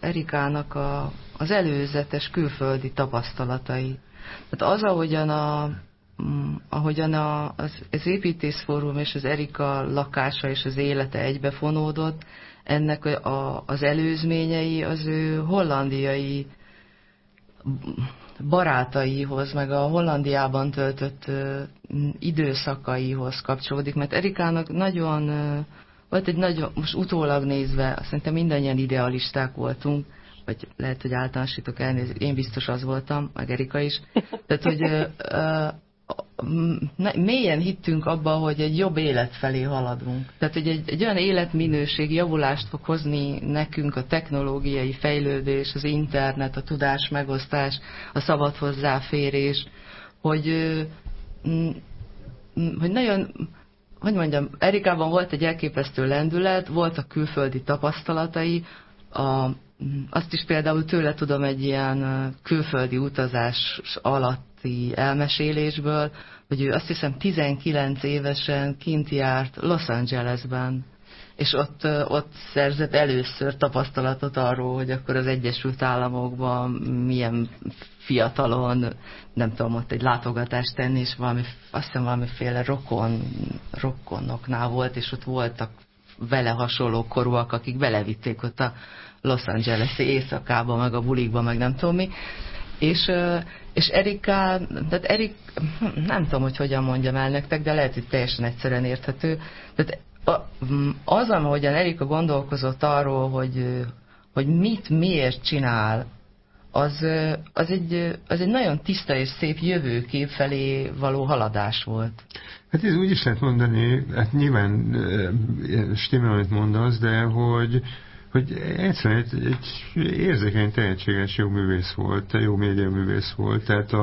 Erikának az előzetes külföldi tapasztalatai. Tehát az, ahogyan az építészfórum és az Erika lakása és az élete egybefonódott, ennek az előzményei az ő hollandiai barátaihoz, meg a Hollandiában töltött időszakaihoz kapcsolódik, mert Erikának volt egy nagyon, most utólag nézve, szerintem mindannyian idealisták voltunk, vagy lehet, hogy általánosítok elnézni, én biztos az voltam, meg Erika is. Tehát, hogy mélyen hittünk abba, hogy egy jobb élet felé haladunk. Tehát, hogy egy olyan életminőség javulást fog hozni nekünk a technológiai fejlődés, az internet, a tudás megosztás, a szabad hozzáférés, hogy nagyon, hogy mondjam, Erikában volt egy elképesztő lendület, voltak külföldi tapasztalatai, azt is például tőle tudom egy ilyen külföldi utazás alatti elmesélésből, hogy ő azt hiszem 19 évesen kint járt Los Angelesben, és ott szerzett először tapasztalatot arról, hogy akkor az Egyesült Államokban milyen fiatalon, nem tudom, ott egy látogatást tenni, és azt hiszem valamiféle rokonoknál volt, és ott voltak vele hasonló korúak, akik belevitték ott a Los Angeles-i éjszakába, meg a bulikba, meg nem tudom mi. És Erika, tehát nem tudom, hogy hogyan mondjam el nektek, de lehet, hogy teljesen egyszerűen érthető. Tehát az, ahogyan Erika gondolkozott arról, hogy miért csinál, az egy nagyon tiszta és szép jövőkép felé való haladás volt. Hát ez úgy is lehet mondani, hát nyilván stimmel, amit mondasz, de hogy egyszerűen egy érzékeny, tehetséges jó művész volt, jó médiaművész volt, tehát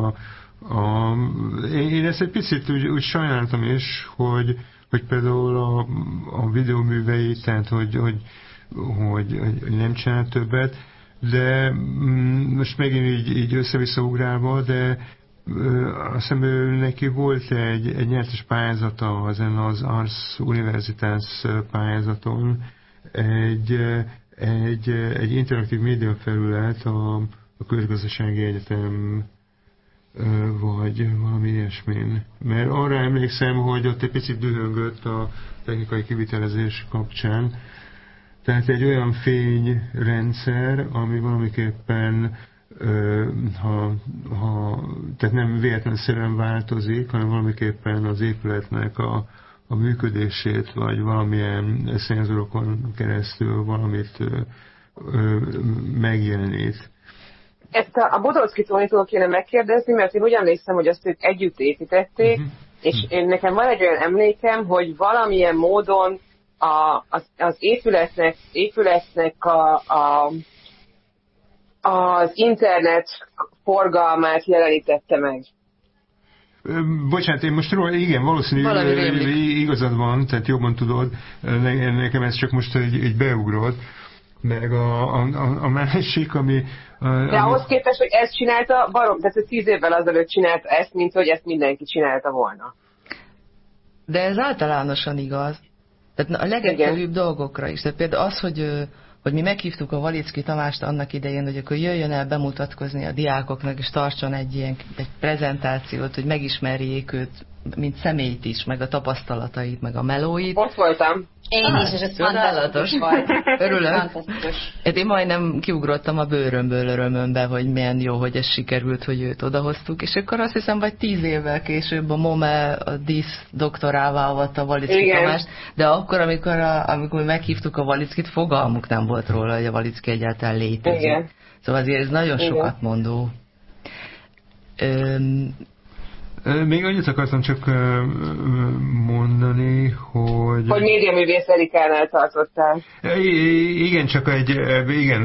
én ezt egy picit úgy sajnáltam is, hogy például a videóművei, tehát hogy nem csinál többet, de most megint így össze-vissza ugrálva, de azt hiszem neki volt egy nyertes pályázata az Ars Universitas pályázaton, egy interaktív média felület a Közgazdasági Egyetem vagy valami ilyesmin. Mert arra emlékszem, hogy ott egy picit dühöngött a technikai kivitelezés kapcsán. Tehát egy olyan fényrendszer, ami valamiképpen tehát nem véletlenszerűen változik, hanem valamiképpen az épületnek a működését, vagy valamilyen szenzorokon keresztül valamit megjelenít. Ezt a Bodolszki Tónitól kéne megkérdezni, mert én úgy emlékszem, hogy azt ők együtt építették, és nekem van egy olyan emlékem, hogy valamilyen módon az épületnek az internet forgalmát jelenítette meg. Bocsánat, én most igen, valószínűleg igazad van, tehát jobban tudod, nekem ez csak most így beugrott, meg a másik, ami... De ahhoz képest, hogy ezt csinálta, tehát 10 évvel azelőtt csinálta ezt, mint hogy ezt mindenki csinálta volna. De ez általánosan igaz. Tehát a legegyszerűbb dolgokra is. Tehát például az, hogy mi meghívtuk a Valicki Tamást annak idején, hogy akkor jöjjön el bemutatkozni a diákoknak, és tartson egy prezentációt, hogy megismerjék őt, mint személyt is, meg a tapasztalatait, meg a melóit. Ott voltam. Én is, és ez fantasztikus volt. Örülök. Fantasztikus. Én majdnem kiugrottam a bőrömből örömömbe, hogy milyen jó, hogy ez sikerült, hogy őt odahoztuk, és akkor azt hiszem, vagy 10 évvel később a MOME a dísz doktorává avatta a Valicki Tamást, de akkor, amikor meghívtuk a Valickit, fogalmuk nem volt róla, hogy a Valicki egyáltalán létezik. Igen. Szóval azért ez nagyon sokat mondó. Még annyit akartam csak mondani, hogy médiaművész Erikánál tartottál. Igen, csak igen,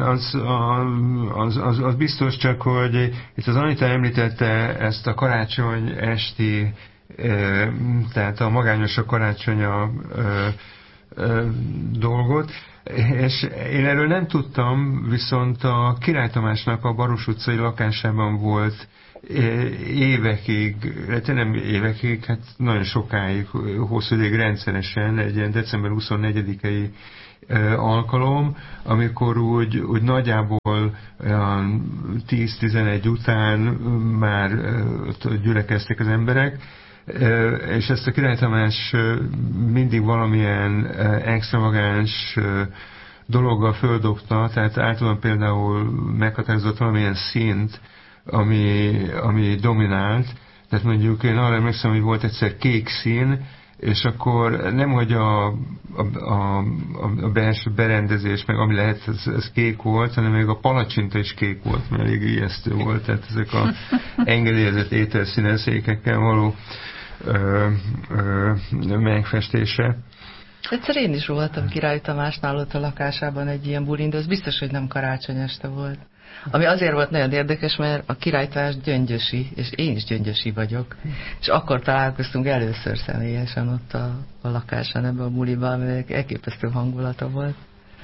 az biztos, csak hogy itt az Anita említette ezt a karácsony esti, tehát a magányos a karácsonya dolgot, és én erről nem tudtam, viszont a Király Tamásnak a Baros utcai lakásában volt évekig, nem évekig, hát nagyon sokáig, hosszú ideig rendszeresen egy ilyen december 24-i alkalom, amikor úgy nagyjából 10-11 után már gyülekeztek az emberek, és ezt a Király Tamás mindig valamilyen extravagáns dologgal földobta, tehát általában például meghatározott valamilyen színt, ami dominált. Tehát mondjuk én arra emlékszem, hogy volt egyszer kék szín, és akkor nem, hogy a belső berendezés, meg ami lehet, ez kék volt, hanem még a palacsinta is kék volt, mert elég ijesztő volt. Tehát ezek a engedélyezett ételszíneszékekkel való megfestése. Egyszer én is voltam Király Tamásnál ott a lakásában egy ilyen bulin, de az biztos, hogy nem karácsony este volt. Ami azért volt nagyon érdekes, mert a Király Tamás gyöngyösi, és én is gyöngyösi vagyok. És akkor találkoztunk először személyesen ott a lakásán, ebben a buliban, aminek elképesztő hangulata volt.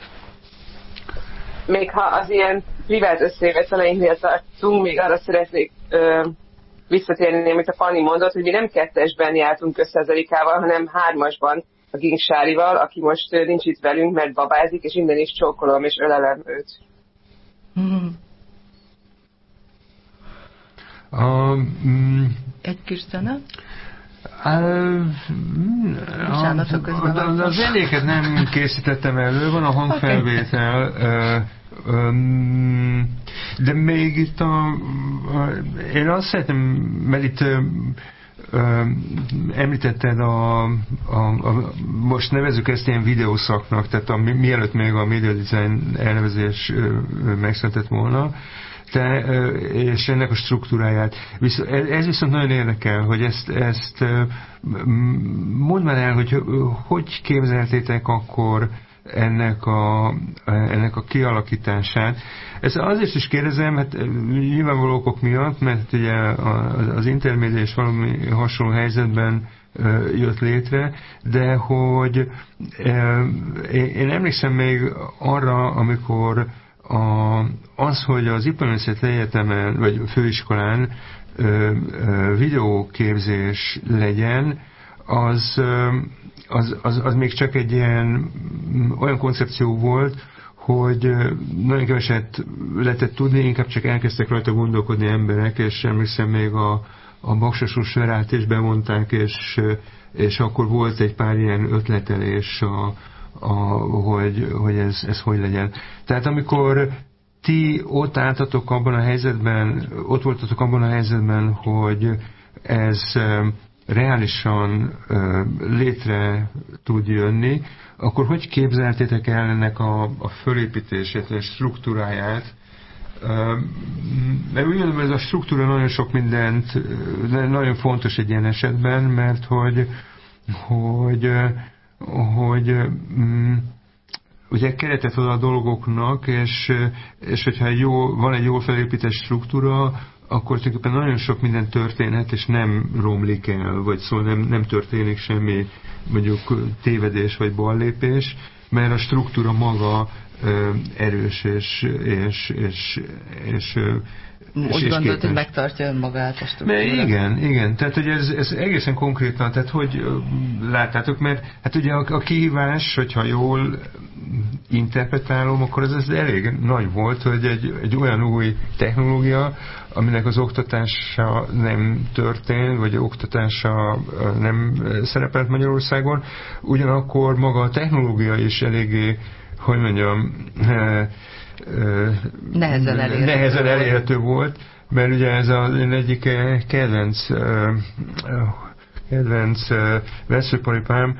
Még ha az ilyen privát összejöveteleinknél tartunk, még arra szeretnék visszatérni, amit a Fanni mondott, hogy mi nem 2-esben jártunk össze az Erikával, hanem 3-asban a Gink Sárival, aki most nincs itt velünk, mert babázik, és innen is csókolom, és ölelem őt. Egy kis zene? A zenéket nem készítettem elő, van a hangfelvétel, de még itt én azt szeretném, mert itt említetted most nevezzük ezt ilyen videószaknak, tehát mielőtt még a media design elnevezés megszületett volna, és ennek a struktúráját. Ez viszont nagyon érdekel, hogy ezt mondd már el, hogy képzeltétek akkor ennek a kialakítását. Ez azért is kérdezem, hát nyilvánvaló okok miatt, mert ugye az intermédiás valami hasonló helyzetben jött létre, de hogy én emlékszem még arra, amikor hogy az Iparművészeti Egyetemen, vagy főiskolán videóképzés legyen, az még csak egy ilyen olyan koncepció volt, hogy nagyon keveset lehetett tudni, inkább csak elkezdtek rajta gondolkodni emberek, és emlékszem még a Baksasos Sverát is bevonták, és akkor volt egy pár ilyen ötletelés, hogy ez hogy legyen. Tehát amikor ti ott voltatok abban a helyzetben, hogy ez reálisan létre tud jönni, akkor hogy képzeltétek el ennek a fölépítését, a struktúráját? Mert úgy gondolom, ez a struktúra nagyon sok mindent, nagyon fontos egy ilyen esetben, mert hogy ugye keretet ad a dolgoknak, és hogyha van egy jól felépített struktúra, akkor tulajdonképpen nagyon sok minden történhet, és nem romlik el, vagy szóval nem történik semmi mondjuk tévedés vagy ballépés, mert a struktúra maga erős és úgy gondolod, hogy megtartja önmagát a struktúra. Igen. Tehát, hogy ez egészen konkrétan, tehát, hogy láttátok, mert hát ugye a kihívás, hogyha jól interpretálom, akkor ez elég nagy volt, hogy egy olyan új technológia, aminek az oktatása nem történt, vagy oktatása nem szerepelt Magyarországon, ugyanakkor maga a technológia is eléggé, hogy mondjam, nehezen elérhető volt, mert ugye ez az egyik kedvenc veszőparipám,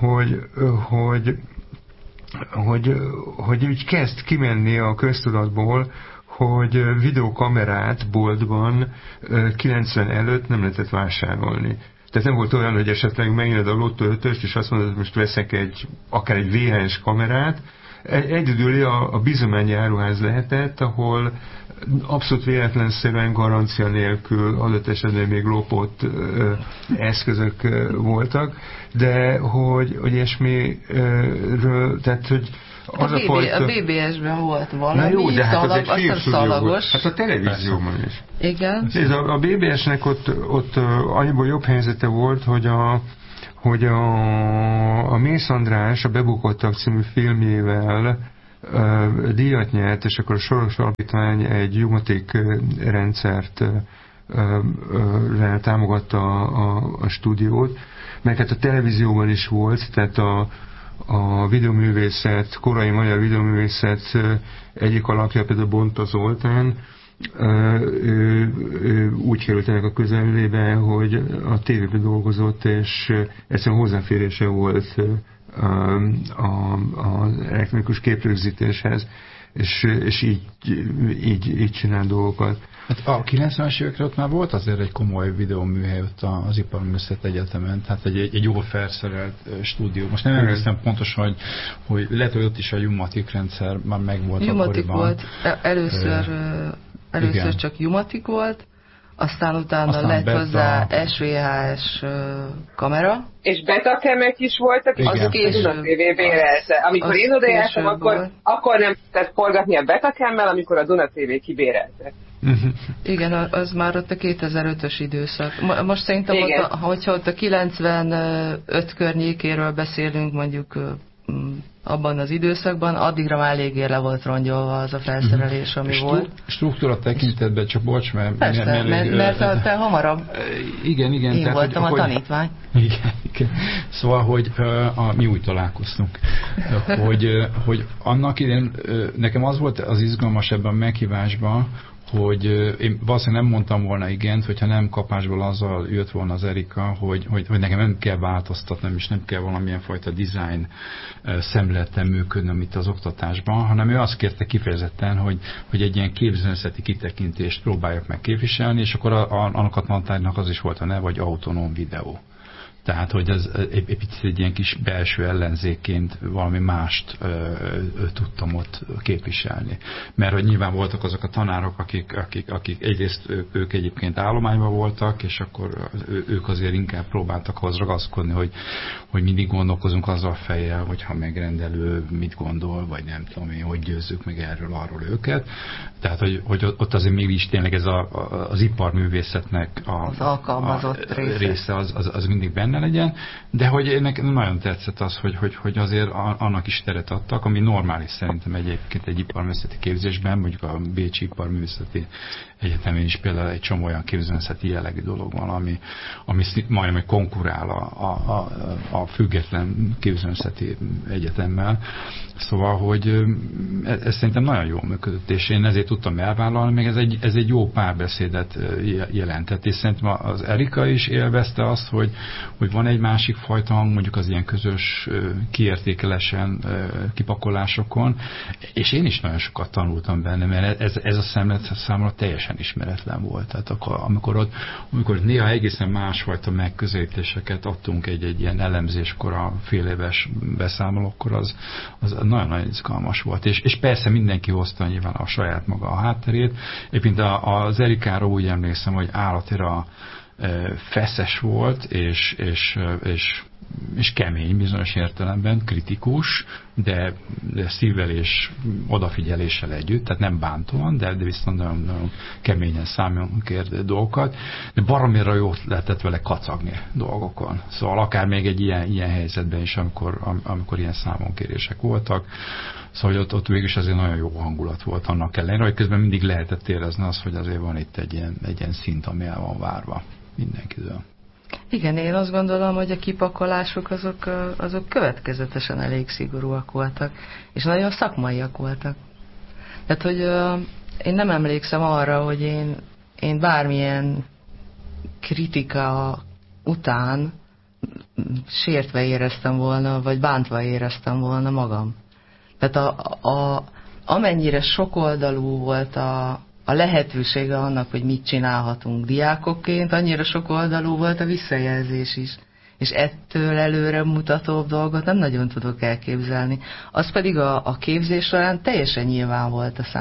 hogy úgy kezd kimenni a köztudatból, hogy videókamerát boltban 90 előtt nem lehetett vásárolni. Tehát nem volt olyan, hogy esetleg megnyilad a Lotto 5-öst, és azt mondod, hogy most veszek akár egy VHS kamerát. Egyedül a bizományi áruház lehetett, ahol abszolút véletlenszerűen garancia nélkül adott esetben még lopott eszközök voltak, de hogy ilyesmiről, tehát hogy az a BBS-ben volt valami, na jó, de hát azt hiszem szalagos. Hát a televízióban is. Igen. A BBS-nek ott annyiból jobb helyzete volt, hogy a Mész András a Bebukottak című filmjével díjat nyert, és akkor a Soros Alapítvány egy jumatik rendszert támogatta a stúdiót, meg hát a televízióban is volt, tehát a videoművészet, korai magyar videoművészet egyik alakja, például Bonta Zoltán, ő úgy került ennek a közelébe, hogy a tévében dolgozott, és egyszerűen hozzáférése volt az elektronikus képrögzítéshez, és így csinál dolgokat. Hát a 90-es évekre ott már volt azért egy komoly videóműhely ott az Iparművészeti Egyetemen, tehát egy jól felszerelt stúdió. Most nem emlékszem pontosan, hogy lehet, hogy ott is a Jumatik rendszer már megvolt. Jumatik volt, először csak Jumatik volt, aztán utána lett hozzá SVHS kamera. És Betakemek is voltak, és az később a TV bérelte. Amikor én odajártam, akkor nem tudtett forgatni a Betakemmel, amikor a Duna TV kibérelte. Igen, az már ott a 2005-ös időszak. Most szerintem, hogyha ott a 95 környékéről beszélünk, mondjuk abban az időszakban, addigra már eléggé le volt rongyolva az a felszerelés, ami volt. Struktúra tekintetben, csak bocs, mert... Persze, mert te hamarabb. Igen. Én tehát, voltam a tanítvány. Igen. Szóval, hogy mi úgy találkoztunk. hogy annak idején nekem az volt az izgalmas ebben a meghívásban, hogy én valószínűleg nem mondtam volna igent, hogyha nem kapásból azzal jött volna az Erika, hogy nekem nem kell változtatnom, és nem kell valamilyen fajta design szemléleten működnöm itt az oktatásban, hanem ő azt kérte kifejezetten, hogy egy ilyen képzőművészeti kitekintést próbáljak meg képviselni, és akkor annak a tantárgynak az is volt a neve, hogy autonóm videó. Tehát, hogy ez egy ilyen kis belső ellenzékként valami mást tudtam ott képviselni. Mert hogy nyilván voltak azok a tanárok, akik egyrészt ők egyébként állományban voltak, és akkor ők azért inkább próbáltak ahhoz ragaszkodni, hogy mindig gondolkozunk azzal fejjel, hogyha megrendelő mit gondol, vagy nem tudom én, hogy győzzük meg arról őket. Tehát, hogy ott azért mégis tényleg ez az iparművészetnek az alkalmazott része az mindig benne legyen, de hogy nekem nagyon tetszett az, hogy azért annak is teret adtak, ami normális szerintem egyébként egy iparművészeti képzésben, mondjuk a Bécsi Iparművészeti Egyetemén is például egy csomó olyan képzőművészeti jellegű dolog van, ami majdnem konkurál a független képzőművészeti egyetemmel. Szóval, hogy ez szerintem nagyon jól működött, és én ezért tudtam elvállalni, meg ez egy jó párbeszédet jelentett, és szerintem az Erika is élvezte azt, hogy van egy másik fajta hang, mondjuk az ilyen közös kiértékelésen, kipakolásokon, és én is nagyon sokat tanultam benne, mert ez a szemlet számomra teljesen ismeretlen volt. Tehát amikor néha egészen másfajta megközelítéseket adtunk egy ilyen elemzéskor, a féléves beszámolókkor, az nagyon-nagyon izgalmas volt. És persze mindenki hozta nyilván a saját maga a hátterét. Éppen az Erikára úgy emlékszem, hogy állatira feszes volt, és kemény bizonyos értelemben, kritikus, de szívvel és odafigyeléssel együtt, tehát nem bántóan, de viszont nagyon keményen számon kér dolgokat, de baromira jót lehetett vele kacagni dolgokon. Szóval akár még egy ilyen helyzetben is, amikor ilyen számonkérések voltak, szóval ott végülis azért nagyon jó hangulat volt annak ellenére, hogy közben mindig lehetett érezni azt, hogy azért van itt egy ilyen szint, ami el van várva mindenkitől. Igen, én azt gondolom, hogy a kipakolások azok következetesen elég szigorúak voltak, és nagyon szakmaiak voltak. Tehát, hogy én nem emlékszem arra, hogy én bármilyen kritika után sértve éreztem volna, vagy bántva éreztem volna magam. Tehát amennyire sokoldalú volt a lehetősége annak, hogy mit csinálhatunk diákokként, annyira sokoldalú volt a visszajelzés is. És ettől előre mutatóbb dolgot nem nagyon tudok elképzelni. Az pedig a képzés során teljesen nyilván volt a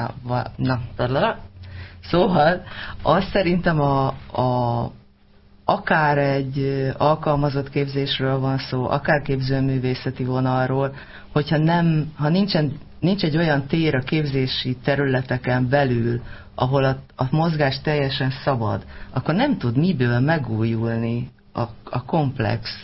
Szóval azt szerintem akár egy alkalmazott képzésről van szó, akár képzőművészeti vonalról, ha nincs egy olyan tér a képzési területeken belül, ahol a mozgás teljesen szabad, akkor nem tud miből megújulni a komplex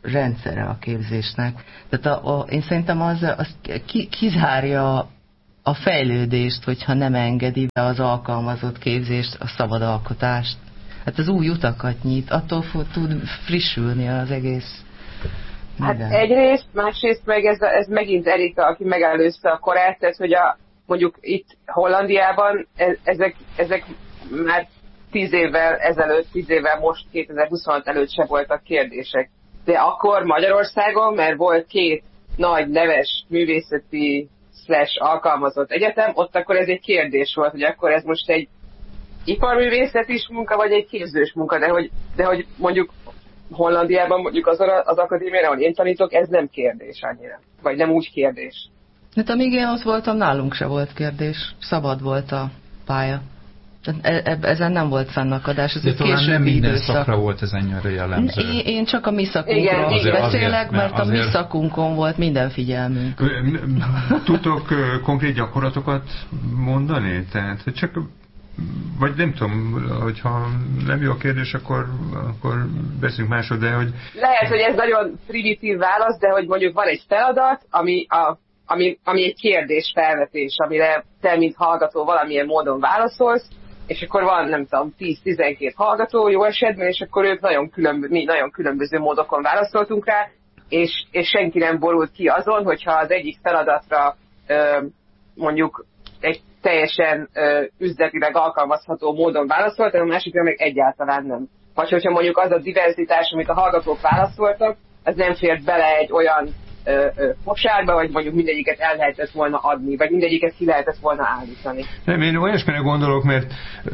rendszere a képzésnek. Tehát én szerintem az kizárja a fejlődést, hogyha nem engedi be az alkalmazott képzést, a szabad alkotást. Hát az új utakat nyit, attól tud frissülni az egész. Hát egyrészt, másrészt meg ez megint Erika, aki megelőzte a korát, tehát hogy mondjuk itt Hollandiában ezek már 10 évvel ezelőtt, 10 évvel most 2026 előtt se voltak kérdések. De akkor Magyarországon, mert volt 2 nagy neves művészeti alkalmazott egyetem, ott akkor ez egy kérdés volt, hogy akkor ez most egy iparművészet is munka, vagy egy képzős munka, de hogy mondjuk Hollandiában mondjuk az akadémián, ahol én tanítok, ez nem kérdés annyira. Vagy nem úgy kérdés. Hát amíg én ott voltam, nálunk se volt kérdés. Szabad volt a pálya. Ezen nem volt fennakadás. Ez de talán nem minden szakra volt ez ennyire jellemző. Én csak a mi szakunkról beszélek, mert a mi szakunkon volt minden figyelmünk. Tudtok konkrét gyakorlatokat mondani? Tehát, hogy csak, vagy nem tudom, hogyha nem jó a kérdés, akkor beszélünk másod, de hogy... Lehet, hogy ez nagyon primitív válasz, de hogy mondjuk van egy feladat, ami egy kérdés felvetés, amire te, mint hallgató valamilyen módon válaszolsz, és akkor van, nem tudom, 10-12 hallgató jó esetben, és akkor ők mi nagyon különböző módokon válaszoltunk rá, és senki nem borult ki azon, hogyha az egyik feladatra mondjuk egy teljesen üzletileg alkalmazható módon válaszolt, a másikra meg egyáltalán nem. Vagy hogyha mondjuk az a diverzitás, amit a hallgatók válaszoltak, az nem fért bele egy olyan fogságba, vagy mondjuk mindegyiket el lehetett volna adni, vagy mindegyiket ki lehetett volna állítani. Nem, én olyasmire gondolok, mert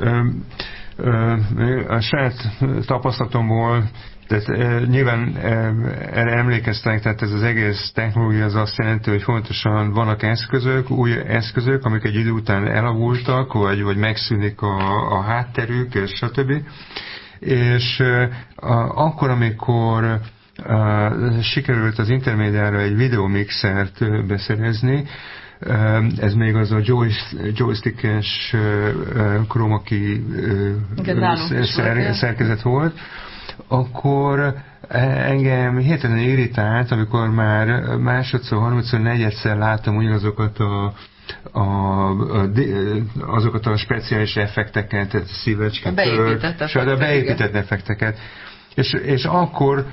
a saját tapasztalatomból, tehát nyilván erre emlékeztek, tehát ez az egész technológia az azt jelenti, hogy fontosan vannak eszközök, új eszközök, amik egy idő után elavultak, vagy megszűnik a hátterük, és stb. És akkor, amikor sikerült az Intermediára egy videomixert beszerezni, ez még az a joystick-es chroma key szerkezet volt, akkor engem hirtelen irritált, amikor már másodszor, harmadszor, negyedszer láttam ugyanazokat azokat a speciális effekteket, tehát szívecske, beépített effekteket. És akkor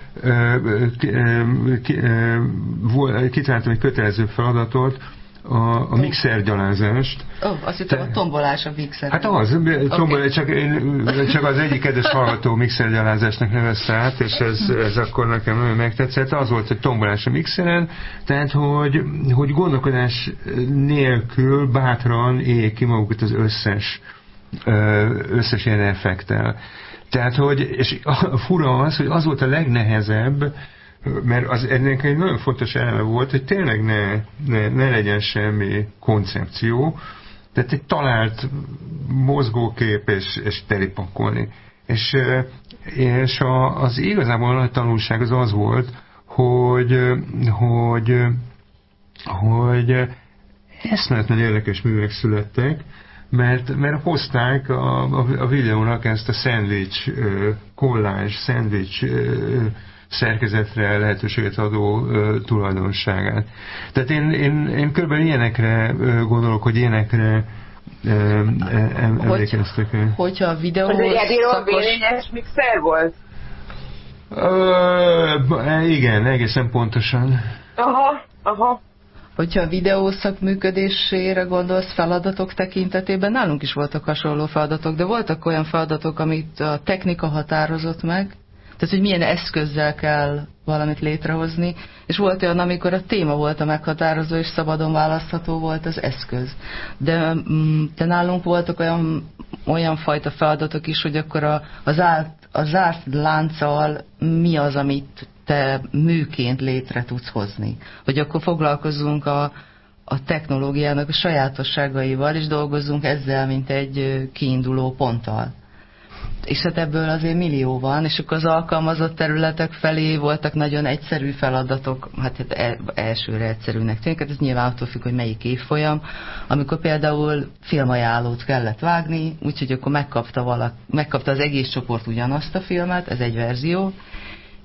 kitaláltam egy kötelező feladatot, a mixergyalázást. Azt hittem a tombolás a mixer. Hát az, csak az egyik kedves hallgató mixergyalázásnak nevezte át, és ez akkor nekem nagyon megtetszett. Az volt, hogy tombolás a mixeren, tehát hogy gondolkodás nélkül bátran éljék ki magukat az összes ilyen effektel. Tehát, és fura az, hogy az volt a legnehezebb, mert ennek egy nagyon fontos eleme volt, hogy tényleg ne legyen semmi koncepció, tehát egy talált mozgókép és telipakolni. És az igazából a tanulság az volt, hogy eszméletlen érdekes művek születtek, mert hozták a videónak ezt a szendvics kollázs, szendvics szerkezetre lehetőséget adó tulajdonságát. Tehát én körülbelül ilyenekre gondolok, hogy ilyenekre emlékeztek el. Hogyha a videó szakos... mixer volt? Igen, egészen pontosan. Aha. Hogyha a videószak működésére gondolsz feladatok tekintetében, nálunk is voltak hasonló feladatok, de voltak olyan feladatok, amit a technika határozott meg, tehát, hogy milyen eszközzel kell valamit létrehozni, és volt olyan, amikor a téma volt a meghatározó, és szabadon választható volt az eszköz. De nálunk voltak olyan fajta feladatok is, hogy akkor a zárt lánccal mi az, amit te műként létre tudsz hozni. Hogy akkor foglalkozzunk a technológiának a sajátosságaival, és dolgozzunk ezzel, mint egy kiinduló ponttal. És hát ebből azért millió van, és akkor az alkalmazott területek felé voltak nagyon egyszerű feladatok, hát elsőre egyszerűnek tűnik, hát ez nyilván attól függ, hogy melyik évfolyam, amikor például filmajánlót kellett vágni, úgyhogy akkor megkapta az egész csoport ugyanazt a filmet, ez egy verzió,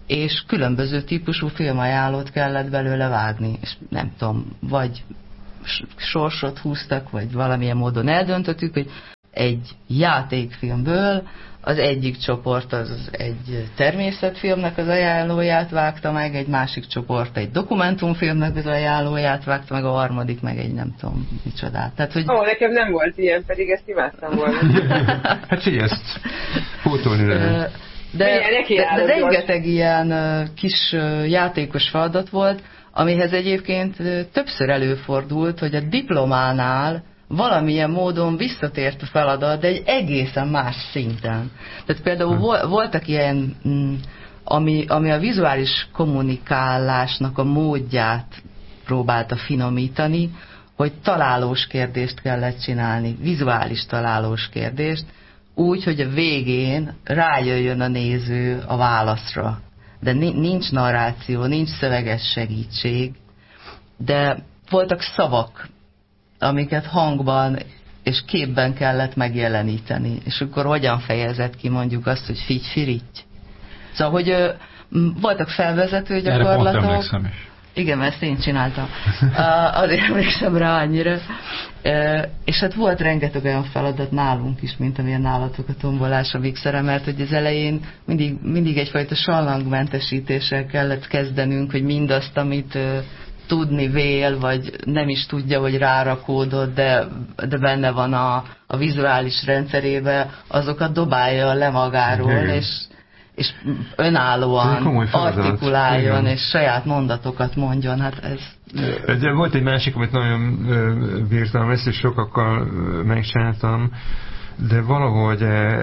és különböző típusú filmajánlót kellett belőle vágni, és nem tudom, vagy sorsot húztak, vagy valamilyen módon eldöntöttük, hogy egy játékfilmből az egyik csoport az egy természetfilmnek az ajánlóját vágta meg, egy másik csoport egy dokumentumfilmnek az ajánlóját vágta meg, a harmadik meg egy nem tudom micsodát. Tehát, hogy... nekem nem volt ilyen, pedig ezt imádtam volna. Hát figyelj, ezt pótolni lehet. De rengeteg ilyen kis játékos feladat volt, amihez egyébként többször előfordult, hogy a diplománál valamilyen módon visszatért a feladat, de egy egészen más szinten. Tehát például voltak ilyen, ami a vizuális kommunikálásnak a módját próbálta finomítani, hogy találós kérdést kellett csinálni, vizuális találós kérdést, úgy, hogy a végén rájöjjön a néző a válaszra. De nincs narráció, nincs szöveges segítség, de voltak szavak, amiket hangban és képben kellett megjeleníteni. És akkor hogyan fejezett ki mondjuk azt, hogy figy-firitty. Szóval, hogy voltak felvezető gyakorlatok. Erre pont emlékszem is. Igen, mert ezt én csináltam. Azért emlékszem rá annyira. És hát volt rengeteg olyan feladat nálunk is, mint amilyen nálatok a tombolás a mixere, mert hogy az elején mindig egyfajta sallangmentesítéssel kellett kezdenünk, hogy mindazt, amit tudni vél, vagy nem is tudja, hogy rárakódott, de benne van a vizuális rendszerébe, azokat dobálja le magáról, és önállóan artikuláljon, igen, és saját mondatokat mondjon. Hát ez... De volt egy másik, amit nagyon bírtam, ezt is sokakkal megcsináltam, de valahogy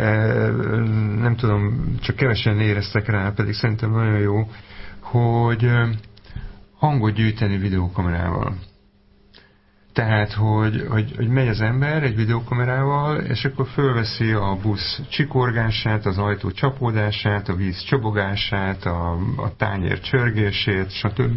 nem tudom, csak kevesen éreztek rá, pedig szerintem nagyon jó, hogy hangot gyűjteni videókamerával. Tehát, hogy megy az ember egy videókamerával, és akkor fölveszi a busz csikorgását, az ajtó csapódását, a víz csobogását, a tányér csörgését, stb.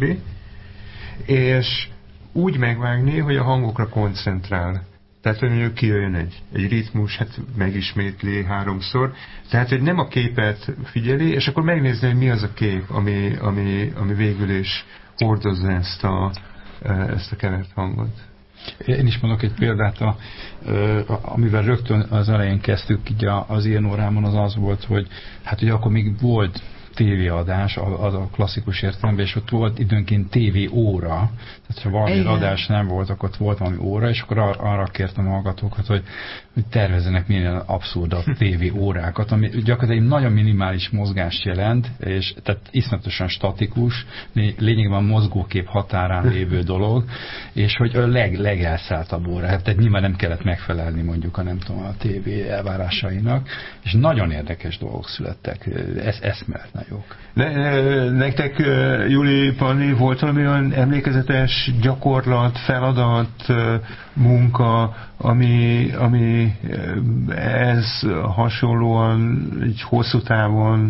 És úgy megvágni, hogy a hangokra koncentrál. Tehát, hogy mondjuk kijöjjön egy ritmus, hát megismétli 3-szor. Tehát, hogy nem a képet figyeli, és akkor megnézni, hogy mi az a kép, ami végül is hordozza ezt a kevert hangot. Én is mondok egy példát, amivel rögtön az elején kezdtük így az ilyen órámon, az volt, hogy hát ugye akkor még volt tévéadás, az a klasszikus értelemben, és ott volt időnként tévé óra, tehát ha valami adás nem volt, akkor ott volt valami óra, és akkor arra kértem a hallgatókat, hogy tervezzenek milyen abszurdabb tévé órákat, ami gyakorlatilag nagyon minimális mozgást jelent, és tehát iszonyatosan statikus, lényegében mozgókép határán lévő dolog, és hogy a legelszálltabb óra, hát tehát nyilván nem kellett megfelelni mondjuk a tévé elvárásainak, és nagyon érdekes dolgok születtek, eszméletlen jók. Nektek, Júli, Panni, volt valami olyan emlékezetes gyakorlat, feladat, munka, ami ez hasonlóan így hosszú távon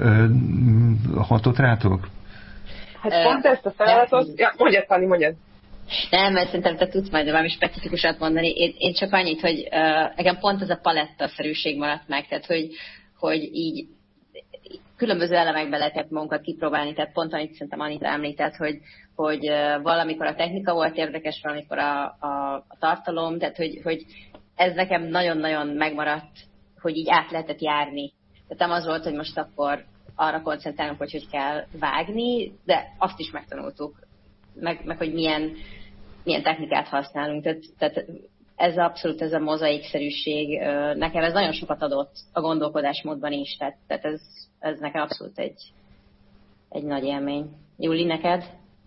hatott rátok? Hát pont ezt a feladatot... Ja, mondjad, Panni, mondjad. Nem, mert szerintem te tudsz majd valami specifikusat mondani. Én csak annyit, hogy nekem pont ez a palettaszerűség maradt meg, tehát hogy így különböző elemekben lehetett magunkat kipróbálni, tehát pont amit szerintem Anita említett, hogy valamikor a technika volt érdekes, valamikor a tartalom, tehát hogy ez nekem nagyon-nagyon megmaradt, hogy így át lehetett járni. Tehát nem az volt, hogy most akkor arra koncentrálunk, hogy kell vágni, de azt is megtanultuk, meg hogy milyen technikát használunk. Tehát ez abszolút ez a mozaikszerűség, nekem ez nagyon sokat adott a gondolkodásmódban is, tehát ez nekem abszolút egy nagy élmény. Júli, neked?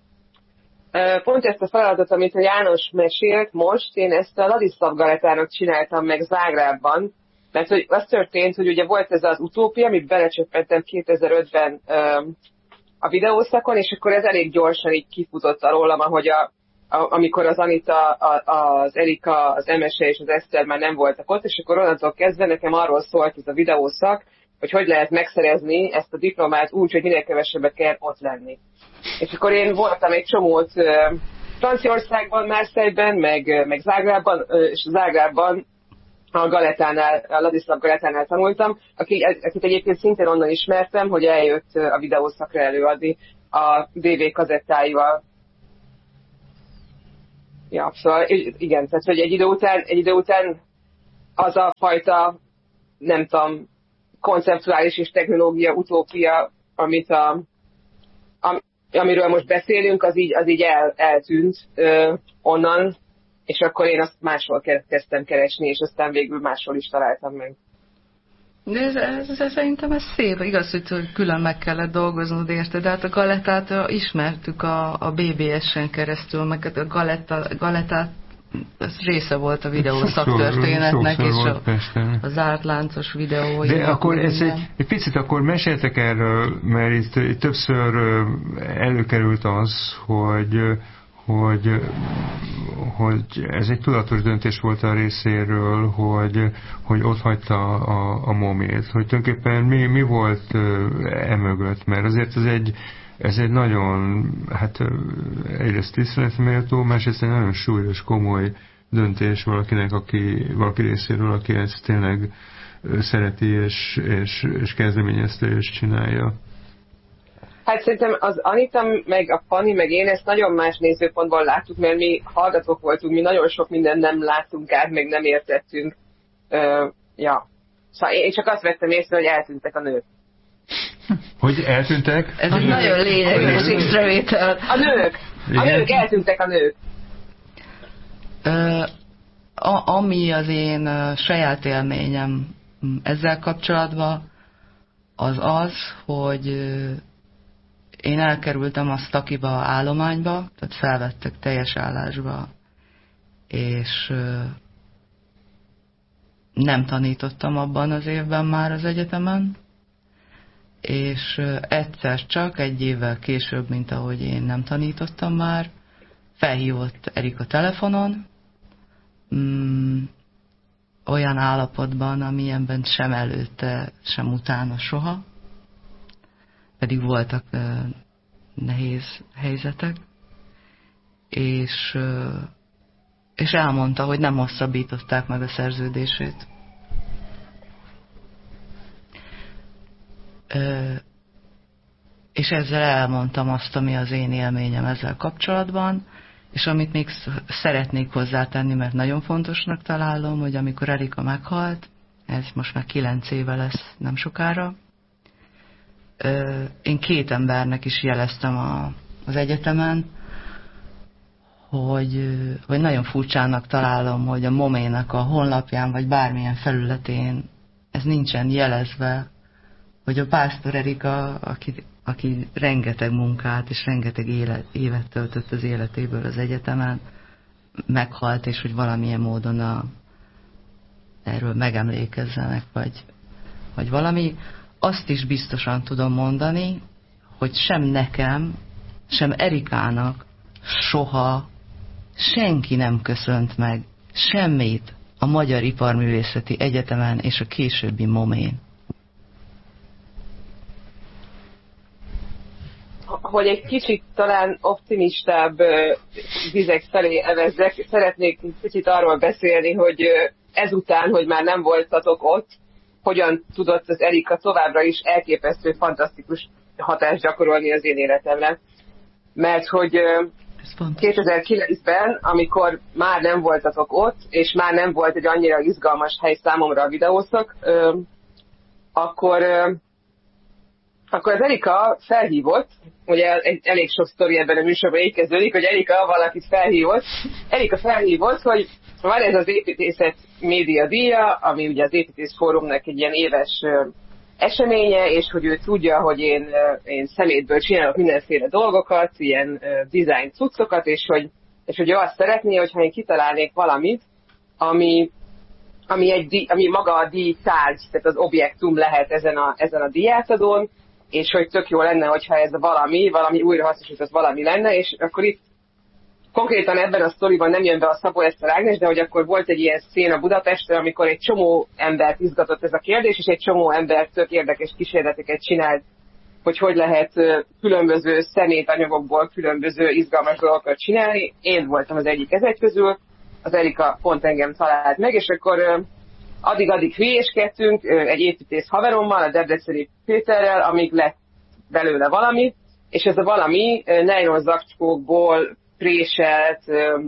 Pont ezt a feladatot, amit a János mesélt most, én ezt a Ladislav Galetának csináltam meg Zágrábban, mert hogy az történt, hogy ugye volt ez az utópia, amit belecsöppentem 2005-ben a videószakon, és akkor ez elég gyorsan így kifutott rólam, ahogy amikor az Anita, az Erika, az Emese és az Eszter már nem voltak ott, és akkor onnantól kezdve nekem arról szólt ez a videószak, hogy lehet megszerezni ezt a diplomát úgy, hogy minél kevesebbet kell ott lenni. És akkor én voltam egy csomót Franciaországban, Marseille-ben, meg Zágrábban, és Zágrábban a Galetánál, a Ladislav Galetánál tanultam, akit egyébként szintén onnan ismertem, hogy eljött a videószakra előadni a DV kazettáival. Ja, szóval igen, tehát hogy egy idő után az a fajta, nem tudom, konceptuális és technológia utópia, amiről most beszélünk, az így eltűnt onnan, és akkor én azt máshol kezdtem keresni, és aztán végül máshol is találtam meg. De ez szerintem ez szép. Igaz, hogy külön meg kellett dolgoznod érte, de hát a Galettát ismertük a BBS-en keresztül, meg a Galettát ez része volt a videó szaktörténetnek, és a zárt láncos videó. De akkor ez egy picit akkor meséltek erről, mert itt többször előkerült az, hogy ez egy tudatos döntés volt a részéről, hogy ott hagyta a momét, hogy tulajdonképpen mi volt emögött, mert azért ez egy nagyon, hát egyrészt tiszteletméltó, másrészt egy nagyon súlyos, komoly döntés valaki részéről, aki ezt tényleg szereti és kezdeményezte és csinálja. Hát szerintem az Anita, meg a Fanny, meg én ezt nagyon más nézőpontból láttuk, mert mi hallgatók voltunk, mi nagyon sok mindent nem láttunk át, meg nem értettünk. Ja. Szóval én csak azt vettem észre, hogy eltűntek a nők. Hogy eltűntek? Ez egy nagyon lényeges észrevétel. A nők, eltűntek a nők. Ami az én saját élményem ezzel kapcsolatban, az, hogy én elkerültem a Stakiba állományba, tehát felvettek teljes állásba, és nem tanítottam abban az évben már az egyetemen, és egyszer csak egy évvel később, mint ahogy én nem tanítottam már, felhívott Erika telefonon, olyan állapotban, amilyenben sem előtte, sem utána soha, pedig voltak nehéz helyzetek, és elmondta, hogy nem hosszabbították meg a szerződését. És ezzel elmondtam azt, ami az én élményem ezzel kapcsolatban, és amit még szeretnék hozzátenni, mert nagyon fontosnak találom, hogy amikor Erika meghalt, ez most már 9 éve lesz nem sokára, én 2 embernek is jeleztem az egyetemen, hogy nagyon furcsának találom, hogy a Moménak a honlapján, vagy bármilyen felületén ez nincsen jelezve, hogy a Pásztor Erika, aki rengeteg munkát és rengeteg évet töltött az életéből az egyetemen, meghalt, és hogy valamilyen módon erről megemlékezzenek, vagy valami. Azt is biztosan tudom mondani, hogy sem nekem, sem Erikának soha senki nem köszönt meg semmit a Magyar Iparművészeti Egyetemen és a későbbi Momén. Hogy egy kicsit talán optimistább vizek felé evezzek, szeretnék kicsit arról beszélni, hogy ezután, hogy már nem voltatok ott, hogyan tudott az Erika továbbra is elképesztő, fantasztikus hatást gyakorolni az én életemre. Mert hogy 2009-ben, amikor már nem voltatok ott, és már nem volt egy annyira izgalmas hely számomra a videószak, akkor az Erika felhívott, ugye elég sok sztori ebben a műsorban így kezdődik, hogy Erika valakit felhívott. Erika felhívott, hogy van ez az építészet média díja, ami ugye az Építész Fórumnak egy ilyen éves eseménye, és hogy ő tudja, hogy én szemétből csinálok mindenféle dolgokat, ilyen design cuccokat, és hogy ő azt szeretné, hogyha én kitalálnék valamit, ami maga a díj tárgy, tehát az objektum lehet ezen a díjátadón, és hogy tök jó lenne, hogyha ez valami újrahasznosított valami lenne, és akkor itt konkrétan ebben a sztoriban nem jön be a Szabó Eszter Ágnes, de hogy akkor volt egy ilyen széna Budapesten, amikor egy csomó embert izgatott ez a kérdés, és egy csomó ember tök érdekes kísérleteket csinált, hogy lehet különböző szemétanyagokból különböző izgalmas dolgokat csinálni. Én voltam az egyik ezek közül, az Erika pont engem talált meg, és akkor addig hülyéskedtünk egy építész haverommal, a Debreceni Péterrel, amíg lett belőle valami, és ez a valami nylon zacskókból préselt,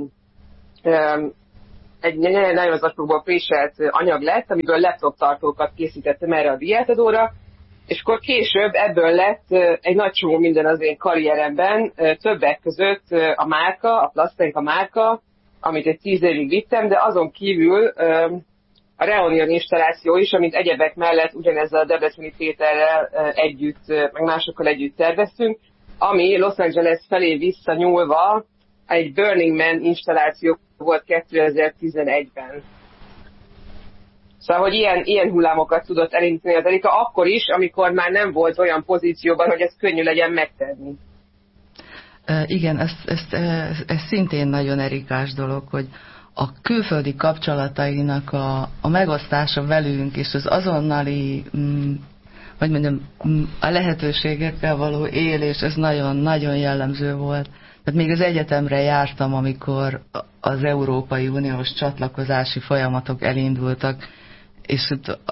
egy nylon zacskókból préselt anyag lett, amiből laptop tartókat készítettem erre a diátadóra, és akkor később ebből lett egy nagy csomó minden az én karrieremben, többek között a márka, a Plastenka márka, amit egy 10 évig vittem, de azon kívül a Reunion installáció is, amit egyebek mellett ugyanezzel a Debreceni Péterrel együtt, meg másokkal együtt terveztünk, ami Los Angeles felé visszanyúlva egy Burning Man installáció volt 2011-ben. Szóval, hogy ilyen hullámokat tudott elindítani az Erika akkor is, amikor már nem volt olyan pozícióban, hogy ez könnyű legyen megtenni. Igen, ez szintén nagyon erikás dolog, hogy a külföldi kapcsolatainak a megosztása velünk, és az azonnali, hogy mondjam, a lehetőségekkel való élés, ez nagyon-nagyon jellemző volt. Tehát még az egyetemre jártam, amikor az Európai Uniós csatlakozási folyamatok elindultak, és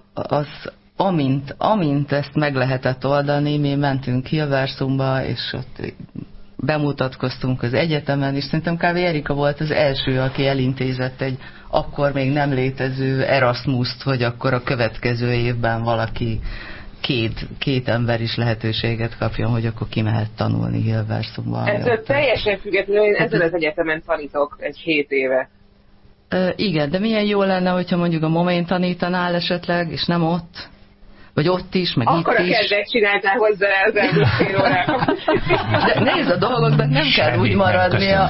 amint ezt meg lehetett oldani, mi mentünk Hilversumba, és ott bemutatkoztunk az egyetemen, és szerintem kb. Erika volt az első, aki elintézett egy akkor még nem létező Erasmus-t, hogy akkor a következő évben valaki két ember is lehetőséget kapjon, hogy akkor kimehet tanulni Hilversumba. Ez teljesen függetlenül, én ezen az egyetemen tanítok egy 7 éve. Igen, de milyen jó lenne, hogyha mondjuk a Momén tanítanál esetleg, és nem ott? Vagy ott is, meg akkor itt is. Akkor a kedvet csináltál hozzá az elmúlt fél órában. De nézd, a dolgoknak nem kell úgy maradnia,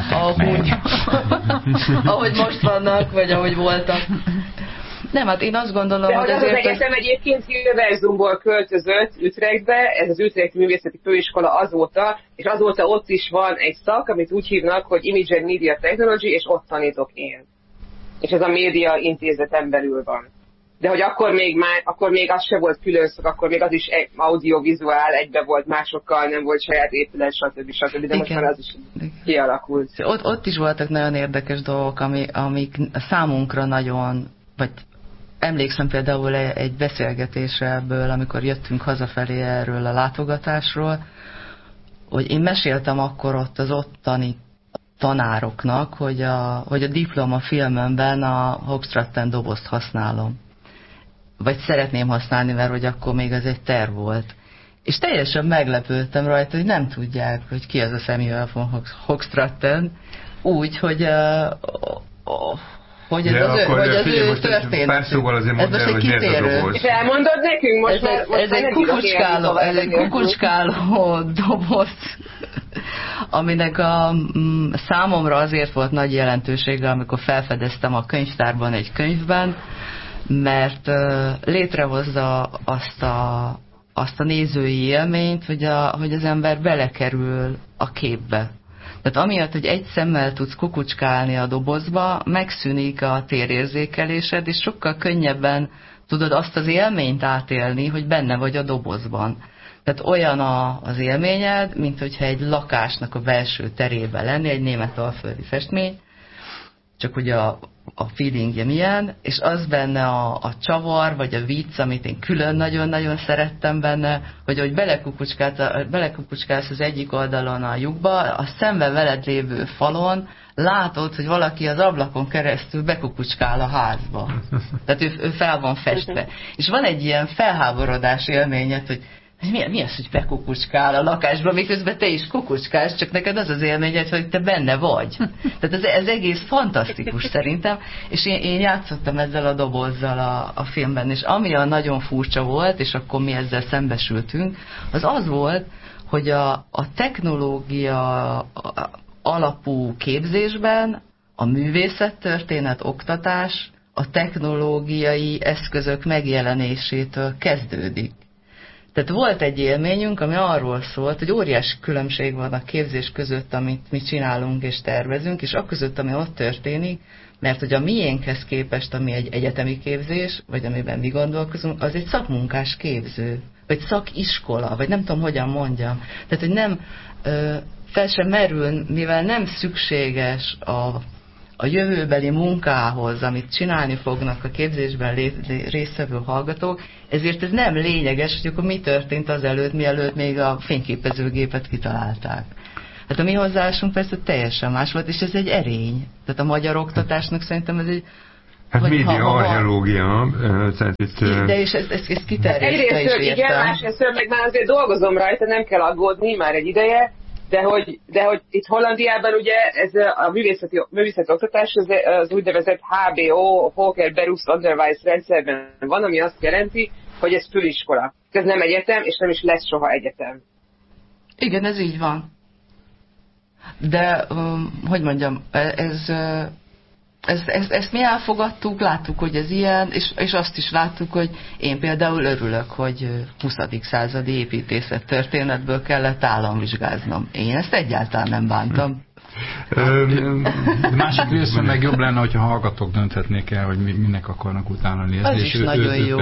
ahogy most vannak, vagy ahogy voltak. Nem, hát én azt gondolom, de hogy az egyetem egyébként Hilversumból költözött Utrechtbe, ez az Utrecht Művészeti Főiskola azóta, és azóta ott is van egy szak, amit úgy hívnak, hogy Image and Media Technology, és ott tanítok én. És ez a média intézeten belül van. De hogy akkor még az se volt külön szak, akkor még az is audiovizuál, egybe volt másokkal, nem volt saját épület, stb. De most már az is kialakult. Ott is voltak nagyon érdekes dolgok, amik számunkra nagyon, vagy emlékszem például egy beszélgetésre ebből, amikor jöttünk hazafelé erről a látogatásról, hogy én meséltem akkor ott az ottani tanároknak, hogy a diplomafilmemben a Hoogstraten dobozt használom. Vagy szeretném használni, mert hogy akkor még az egy terv volt. És teljesen meglepődtem rajta, hogy nem tudják, hogy ki az a Samuel von Hoogstraten, úgy, hogy ez az ő történet. Pár szóval azért mondd el, hogy miért a doboz. És elmondod nekünk most? Ez egy kukucskáló doboz, aminek számomra azért volt nagy jelentősége, amikor felfedeztem a könyvtárban egy könyvben, mert létrehozza azt a nézői élményt, hogy az ember belekerül a képbe. Tehát amiatt, hogy egy szemmel tudsz kukucskálni a dobozba, megszűnik a térérzékelésed, és sokkal könnyebben tudod azt az élményt átélni, hogy benne vagy a dobozban. Tehát olyan az élményed, mint hogyha egy lakásnak a belső terében lenni, egy német alföldi festmény, csak ugye a feelingje milyen, és az benne a csavar, vagy a vicc, amit én külön nagyon-nagyon szerettem benne, hogy ahogy belekukucskálsz az egyik oldalon a lyukba, a szemben veled lévő falon látod, hogy valaki az ablakon keresztül bekukucskál a házba. Tehát ő fel van festve. És van egy ilyen felháborodás élményed, hogy mi az, hogy bekukucskál a lakásba, miközben te is kukucskálsz, csak neked az az élményed, hogy te benne vagy. Tehát ez egész fantasztikus szerintem, és én játszottam ezzel a dobozzal a filmben, és ami a nagyon furcsa volt, és akkor mi ezzel szembesültünk, az volt, hogy a technológia alapú képzésben a művészettörténet, oktatás a technológiai eszközök megjelenésétől kezdődik. Tehát volt egy élményünk, ami arról szólt, hogy óriási különbség van a képzés között, amit mi csinálunk és tervezünk, és aközött, ami ott történik, mert hogy a miénkhez képest, ami egy egyetemi képzés, vagy amiben mi gondolkozunk, az egy szakmunkás képző, vagy szakiskola, vagy nem tudom, hogyan mondjam. Tehát, hogy nem fel sem merül, mivel nem szükséges a jövőbeli munkához, amit csinálni fognak a képzésben résztvevő hallgatók, ezért ez nem lényeges, hogy akkor mi történt azelőtt, mielőtt még a fényképezőgépet kitalálták. Hát a mi hozzáállásunk persze teljesen más volt, és ez egy erény. Tehát a magyar oktatásnak szerintem ez egy... Hát média archeológia, tehát itt... De és ezt kiterjesztve is értem. Igen, másrészt meg már azért dolgozom rajta, nem kell aggódni már egy ideje, de hogy itt Hollandiában ugye ez a művészeti oktatás az úgynevezett HBO, Hoger Berufsonderwijs rendszerben van, ami azt jelenti, hogy ez főiskola. Ez nem egyetem, és nem is lesz soha egyetem. Igen, ez így van. De, hogy mondjam, ezt mi elfogadtuk, láttuk, hogy ez ilyen, és azt is láttuk, hogy én például örülök, hogy 20. századi építészettörténetből kellett államvizsgáznom. Én ezt egyáltalán nem bántam. Másik részben meg jobb lenne, hogyha hallgatók dönthetnék el, hogy minek akarnak utána nézni. Az és is nagyon jó.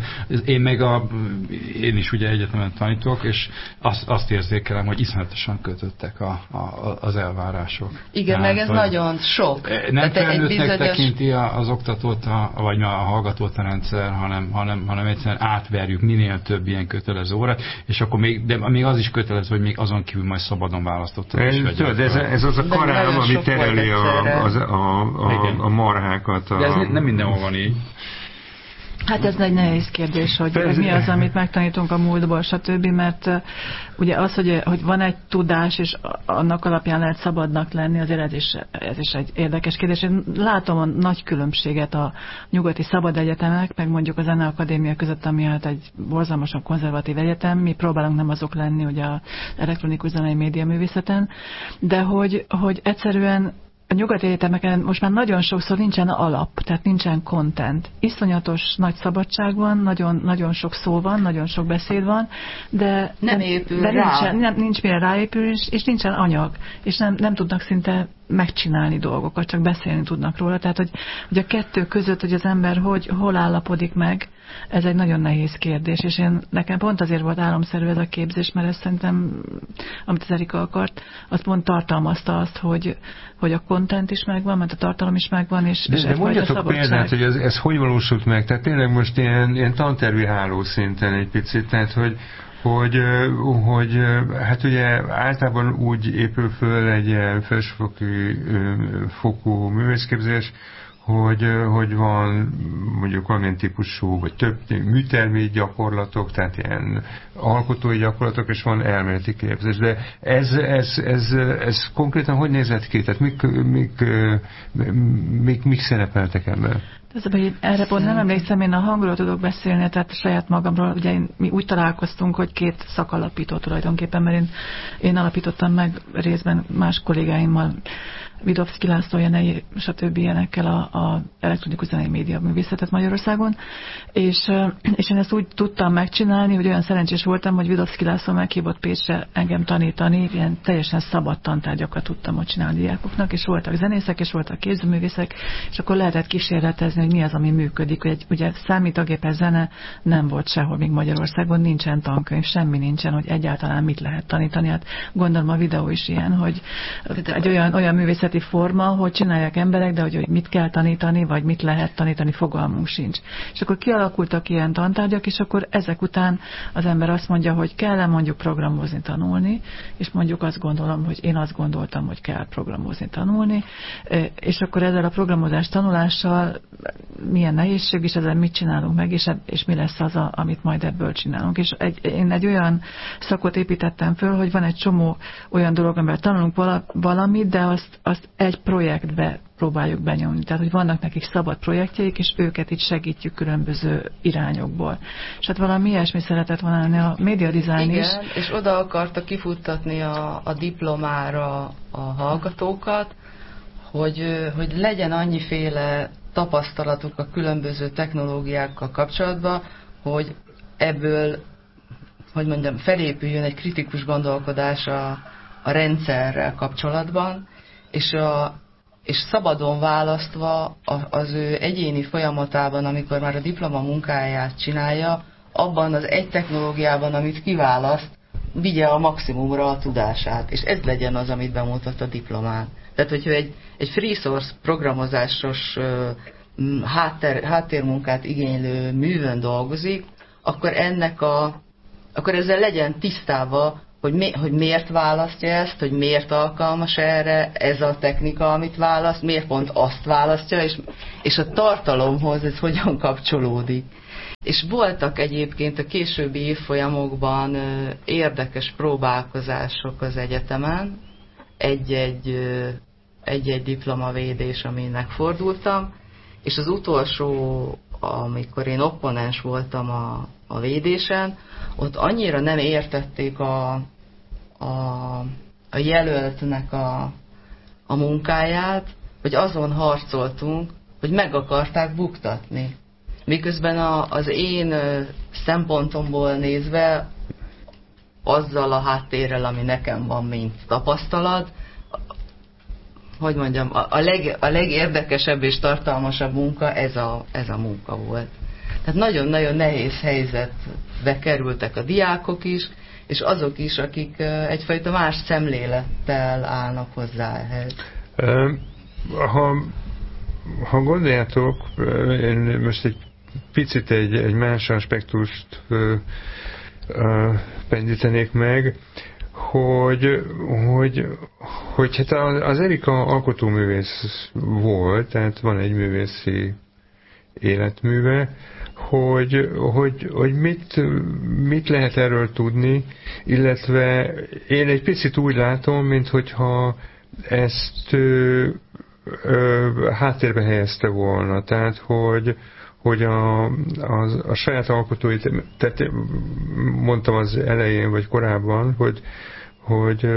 Én is ugye egyetemen tanítok, és azt érzékelem, hogy iszonyatosan kötöttek az elvárások. Igen, tehát, meg ez nagyon sok. Nem felnőttnek tekinti az oktatót, vagy a hallgatót a rendszer, hanem egyszerűen átverjük minél több ilyen kötelező órát, és akkor még az is kötelező, hogy még azon kívül majd szabadon választottak is vegyek. Ez az a karám, ami tereli a marhákat. De ez nem mindenhol van így. Hát ez egy nehéz kérdés, hogy mi az, amit megtanítunk a múltból, stb. Mert ugye az, hogy van egy tudás, és annak alapján lehet szabadnak lenni, azért ez is egy érdekes kérdés. Én látom a nagy különbséget a nyugati szabad egyetemek, meg mondjuk a Zeneakadémia között, ami hát egy borzalmasan konzervatív egyetem. Mi próbálunk nem azok lenni, ugye az elektronikus zenei média művészeten, de hogy egyszerűen a nyugati egyetemeken most már nagyon sokszor nincsen alap, tehát nincsen content. Iszonyatos nagy szabadság van, nagyon, nagyon sok szó van, nagyon sok beszéd van, de nincs mire ráépül, és nincsen anyag, és nem tudnak szinte megcsinálni dolgokat, csak beszélni tudnak róla. Tehát, hogy a kettő között, hogy az ember hol állapodik meg, ez egy nagyon nehéz kérdés, és nekem pont azért volt álomszerű ez a képzés, mert ezt szerintem, amit az Erika akart, azt pont tartalmazta azt, hogy a content is megvan, mert a tartalom is megvan, és de mondjatok példát, hogy ez hogy valósult meg? Tehát tényleg most ilyen tantervi hálószinten egy picit, tehát hogy hát ugye általában úgy épül föl egy ilyen felsőfokú művészképzés, hogy van mondjuk valamilyen típusú, vagy több műtermi gyakorlatok, tehát ilyen alkotói gyakorlatok, és van elméleti képzés. De ez konkrétan hogy nézett ki? Tehát mik szerepeltek ebben? Erre pont nem emlékszem, én a hangról tudok beszélni, tehát saját magamról, ugye mi úgy találkoztunk, hogy 2 szakalapító tulajdonképpen, mert én alapítottam meg részben más kollégáimmal, Vidovszky László, Jenei, stb. Ilyenekkel a elektronikus zenei média művészetet Magyarországon, és én ezt úgy tudtam megcsinálni, hogy olyan szerencsés voltam, hogy Vidovszky László meghívott Pécsre engem tanítani, ilyen teljesen szabad tantárgyakat tudtam ott csinálni diákoknak, és voltak zenészek, és voltak képzőművészek, és akkor lehetett kísérletezni, hogy mi az, ami működik. Ugye számítógépes zene nem volt sehol, még Magyarországon nincsen tankönyv, semmi nincsen, hogy egyáltalán mit lehet tanítani. Hát gondolom a videó is ilyen, hogy egy olyan művészeti forma, hogy csinálják emberek, de hogy mit kell tanítani, vagy mit lehet tanítani, fogalmunk sincs. És akkor kialakultak ilyen tantárgyak, és akkor ezek után az ember azt mondja, hogy kell mondjuk programozni, tanulni, és mondjuk azt gondolom, hogy én azt gondoltam, hogy kell programozni, tanulni, és akkor ezzel a programozás tanulással milyen nehézség is, ezzel mit csinálunk meg, és mi lesz az, amit majd ebből csinálunk. És én egy olyan szakot építettem föl, hogy van egy csomó olyan dolog, amivel tanulunk valamit, de azt egy projektbe próbáljuk benyomni. Tehát, hogy vannak nekik szabad projektjeik, és őket itt segítjük különböző irányokból. És hát valami ilyesmi szeretett volna lenni a média design is. Igen, és oda akarta kifuttatni a diplomára a hallgatókat, hogy legyen annyiféle tapasztalatuk a különböző technológiákkal kapcsolatban, hogy ebből, hogy mondjam, felépüljön egy kritikus gondolkodás a rendszerrel kapcsolatban, és szabadon választva az ő egyéni folyamatában, amikor már a diploma munkáját csinálja, abban az egy technológiában, amit kiválaszt, vigye a maximumra a tudását, és ez legyen az, amit bemutat a diplomán. Tehát, hogyha egy free source programozásos háttérmunkát igénylő művön dolgozik, akkor ezzel legyen tisztában, hogy miért választja ezt, hogy miért alkalmas erre ez a technika, amit választ, miért pont azt választja, és a tartalomhoz ez hogyan kapcsolódik. És voltak egyébként a későbbi évfolyamokban érdekes próbálkozások az egyetemen, egy-egy diplomavédés, amin megfordultam, és az utolsó, amikor én opponens voltam a védésen, ott annyira nem értették a jelöltnek a munkáját, hogy azon harcoltunk, hogy meg akarták buktatni. Miközben az én szempontomból nézve, azzal a háttérrel, ami nekem van, mint tapasztalat, hogy mondjam, a legérdekesebb és tartalmasabb munka ez a munka volt. Tehát nagyon-nagyon nehéz helyzetbe kerültek a diákok is, és azok is, akik egyfajta más szemlélettel állnak hozzá ehhez. Ha gondoljátok, én most egy picit egy más aspektust pendítenék meg, hogy hát az Erika alkotóművész volt, tehát van egy művészi életműve, hogy mit lehet erről tudni, illetve én egy picit úgy látom, minthogyha ezt háttérbe helyezte volna, tehát hogy a saját alkotóit, tehát mondtam az elején, vagy korábban, hogy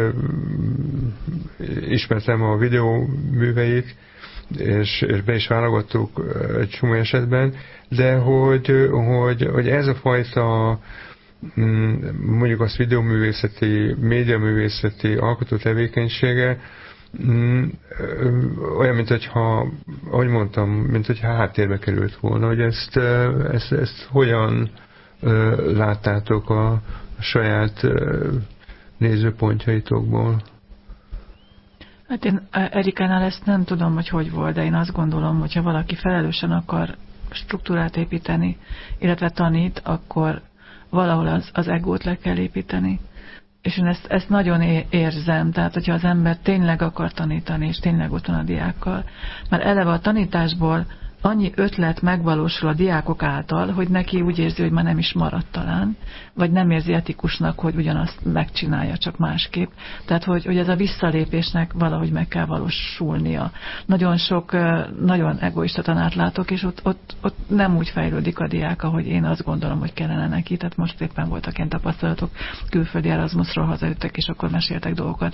ismertem a videóműveit, és be is válogattuk egy csomó esetben, de hogy ez a fajta mondjuk az videóművészeti, médiaművészeti alkotó tevékenysége olyan, mint hogyha, ahogy mondtam, mint hogyha háttérbe került volna, hogy ezt hogyan láttátok a saját nézőpontjaitokból? Hát én Erikánál ezt nem tudom, hogy volt, de én azt gondolom, hogyha valaki felelősen akar struktúrát építeni, illetve tanít, akkor valahol az egót le kell építeni. És én ezt nagyon érzem, tehát hogyha az ember tényleg akar tanítani, és tényleg ott van a diákkal, mert eleve a tanításból annyi ötlet megvalósul a diákok által, hogy neki úgy érzi, hogy már nem is maradt talán, vagy nem érzi etikusnak, hogy ugyanazt megcsinálja, csak másképp. Tehát, hogy ez a visszalépésnek valahogy meg kell valósulnia. Nagyon sok, nagyon egoista tanárt látok, és ott nem úgy fejlődik a diák, ahogy én azt gondolom, hogy kellene neki. Tehát most éppen voltak ilyen tapasztalatok, külföldi Erasmusról hazajöttek, és akkor meséltek dolgokat,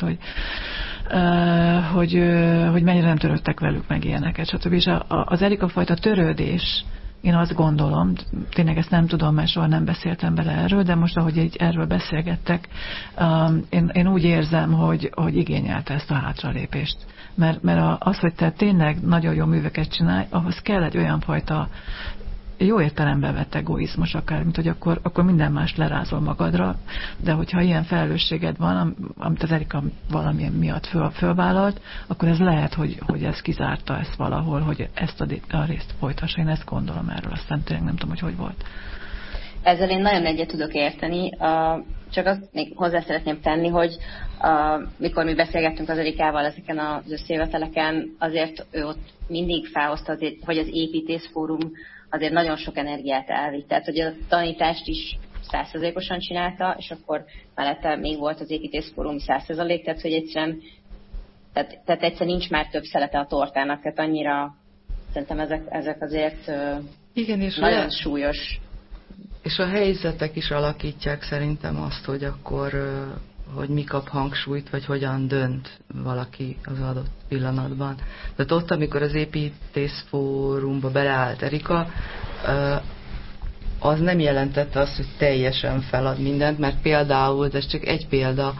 hogy mennyire nem törődtek velük, meg ilyeneket, stb. És az Erika fajta törődés, én azt gondolom, tényleg ezt nem tudom, mert soha nem beszéltem bele erről, de most, ahogy így erről beszélgettek, én úgy érzem, hogy igényelte ezt a hátralépést. Mert az, hogy te tényleg nagyon jó műveket csinálj, ahhoz kell egy olyan fajta jó értelemben vett egoizmus akár, mint hogy akkor minden mást lerázol magadra, de hogyha ilyen felelősséged van, amit az Erika valamilyen miatt fölvállalt, akkor ez lehet, hogy ez kizárta ezt valahol, hogy ezt a részt folytassa. Én ezt gondolom erről, aztán tényleg nem tudom, hogy volt. Ezzel én nagyon egyet tudok érteni, csak azt még hozzá szeretném tenni, hogy mikor mi beszélgettünk az Erikával ezeken az összejöveteleken, azért ő ott mindig felhozta, azért, hogy az építészfórum azért nagyon sok energiát elvitt. Tehát, hogy a tanítást is 100%-osan csinálta, és akkor mellette még volt az építészfórum 100%, tehát, hogy egyszerűen nincs már több szelete a tortának, tehát annyira szerintem ezek azért igen, és nagyon súlyos. És a helyzetek is alakítják szerintem azt, hogy akkor hogy mi kap hangsúlyt, vagy hogyan dönt valaki az adott pillanatban. Tehát ott, amikor az építészfórumba beleállt Erika, az nem jelentette azt, hogy teljesen felad mindent, mert például, ez csak egy példa,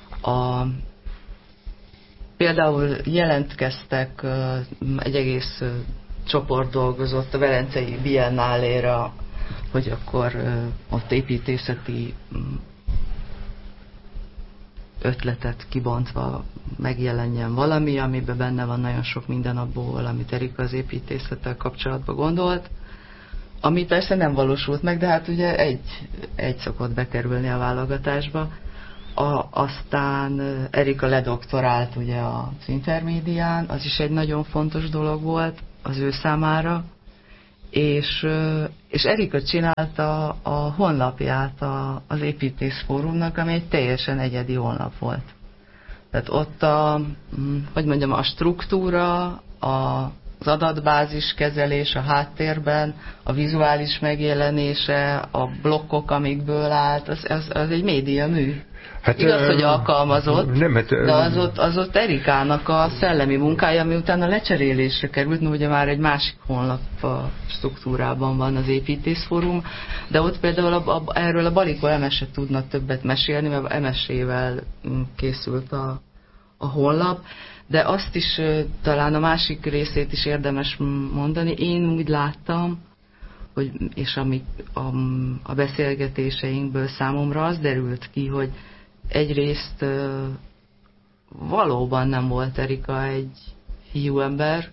például jelentkeztek, egy egész csoport dolgozott a Velencei Biennáléra, hogy akkor ott építészeti ötletet kibontva megjelenjen valami, amiben benne van nagyon sok minden abból, amit Erika az építészettel kapcsolatban gondolt, ami persze nem valósult meg, de hát ugye egy szokott bekerülni a válogatásba. Aztán Erika ledoktorált ugye az Intermédián, az is egy nagyon fontos dolog volt az ő számára, és Erika csinálta a honlapját az Építészfórumnak, ami egy teljesen egyedi honlap volt. Tehát ott a struktúra, az adatbázis kezelés a háttérben, a vizuális megjelenése, a blokkok, amikből állt, az egy médiamű. Hát, igaz, hogy alkalmazott, de az ott Erikának a szellemi munkája, ami utána lecserélésre került, mert ugye már egy másik honlap struktúrában van az Építészfórum, de ott például erről a Balikó Emese tudna többet mesélni, mert Emesével készült a honlap, de azt is talán a másik részét is érdemes mondani. Én úgy láttam, és a beszélgetéseinkből számomra az derült ki, hogy egyrészt valóban nem volt Erika egy fiúember,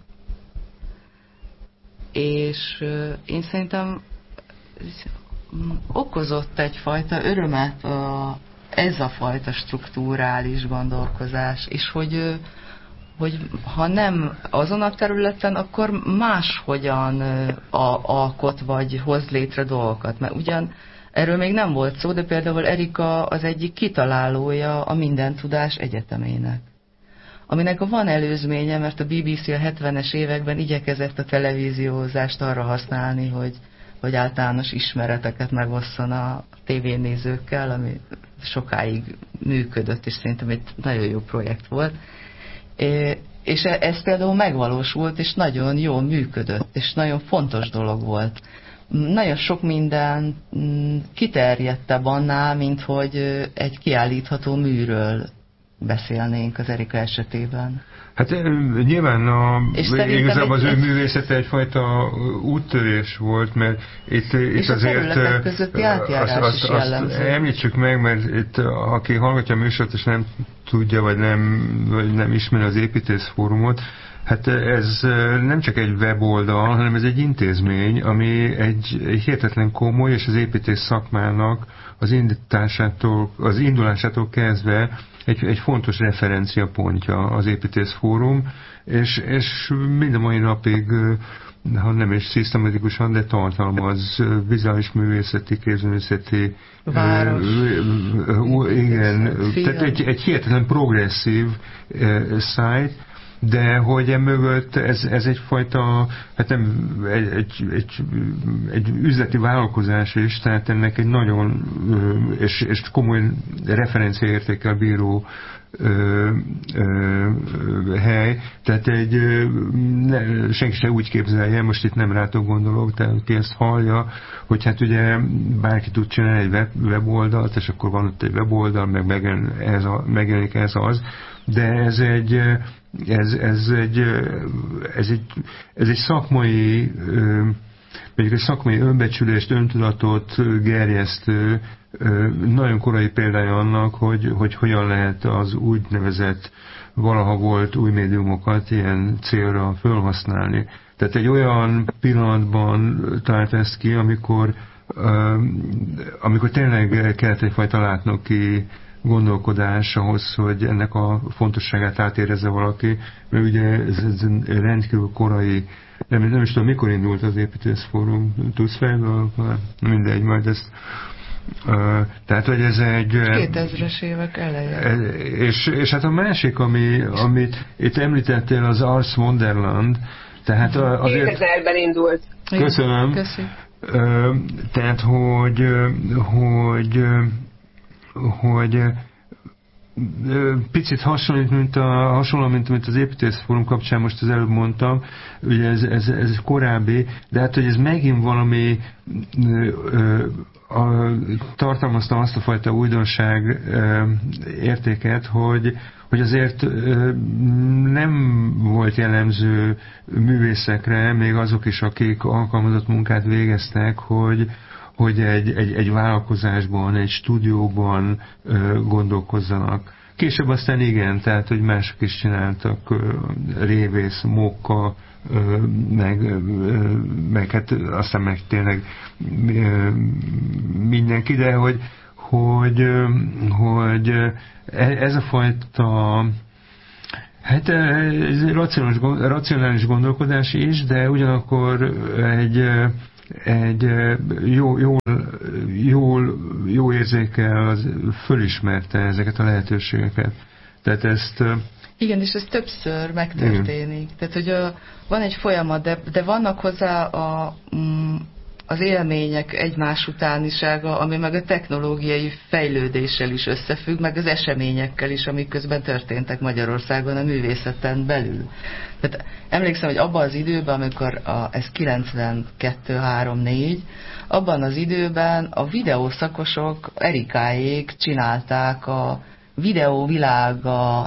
és én szerintem okozott egyfajta örömet ez a fajta strukturális gondolkozás, és hogy ha nem azon a területen, akkor máshogyan alkot vagy hoz létre dolgokat. Mert ugyan erről még nem volt szó, de például Erika az egyik kitalálója a Mindentudás Egyetemének, aminek van előzménye, mert a BBC a 70-es években igyekezett a televíziózást arra használni, hogy általános ismereteket megosszon a tévénézőkkel, ami sokáig működött, és szerintem egy nagyon jó projekt volt. És ez például megvalósult, és nagyon jól működött, és nagyon fontos dolog volt. Nagyon sok minden kiterjedtebb annál, mint hogy egy kiállítható műről beszélnénk az Erika esetében. Hát nyilván igazából az ő művészete egyfajta úttörés volt, mert itt azért közötti átjárás is jellemző. Említsük meg, mert itt aki hallgatja a műsort és nem tudja, vagy nem ismeri az Építészfórumot, hát ez nem csak egy weboldal, hanem ez egy intézmény, ami egy hihetetlen komoly, és az építész szakmának az indulásától kezdve egy fontos referenciapontja az Építészfórum, és mind a mai napig, ha nem is szisztematikusan, de tartalmaz vizuális művészeti, képzőművészeti, igen, tehát egy hihetetlen progresszív szájt, de hogy emögött ez egyfajta, hát nem, egy üzleti vállalkozás is, tehát ennek egy nagyon és komoly referenciaértékkel bíró hely, tehát senki se úgy képzelje, most itt nem rátok gondolok, tehát ki ezt hallja, hogy hát ugye bárki tud csinálni egy weboldalt, és akkor van ott egy weboldal, meg megjelenik ez az, de ez egy szakmai, mondjuk egy szakmai önbecsülést, öntudatot gerjesztő, nagyon korai példája annak, hogy hogyan lehet az úgynevezett valaha volt új médiumokat ilyen célra felhasználni. Tehát egy olyan pillanatban talált ezt ki, amikor tényleg kellett egyfajta látnoki gondolkodás ahhoz, hogy ennek a fontosságát átérezze valaki, mert ugye ez rendkívül korai, nem is tudom, mikor indult az Építészfórum, tudsz fejlődni? Mindegy, majd ezt tehát, hogy ez egy 2000-es évek eleje. És hát a másik, amit itt említettél, az Ars Wonderland, tehát azért 2000-ben indult. Köszönöm. Köszi. Tehát, hogy picit hasonló, mint amit az Építészfórum kapcsán most az előbb mondtam, ugye ez korábbi, de hát, hogy ez megint valami tartalmazta azt a fajta újdonság értéket, hogy azért nem volt jellemző művészekre, még azok is, akik alkalmazott munkát végeztek, hogy egy vállalkozásban, egy stúdióban gondolkozzanak. Később aztán igen, tehát, hogy mások is csináltak, Révész, Móka, meg hát aztán meg tényleg mindenki, de hogy ez a fajta hát ez racionális gondolkodás is, de ugyanakkor egy jó érzékkel az fölismerte ezeket a lehetőségeket. Tehát ezt... Igen, és ez többször megtörténik. Igen. Tehát, hogy van egy folyamat, de vannak hozzá az élmények egymás utánisága, ami meg a technológiai fejlődéssel is összefügg, meg az eseményekkel is, amik közben történtek Magyarországon a művészeten belül. Tehát emlékszem, hogy abban az időben, amikor ez 92-3-4, abban az időben a videószakosok Erikáék csinálták a videóvilága